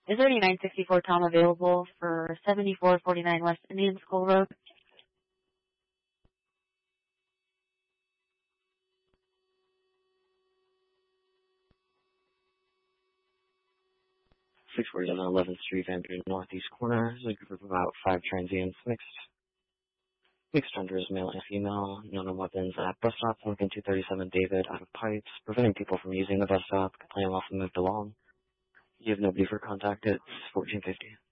Is 3964 Tom available for 7449 West Indian School Road? Six Word on 11th Street, Van Buren, northeast corner. There's a group of about 5 transients, mixed genders, male and female, known weapons at bus stop, Lincoln 237 David out of Pipes, preventing people from using the bus stop, complaint often moved along. You have nobody for contact, it's 1450.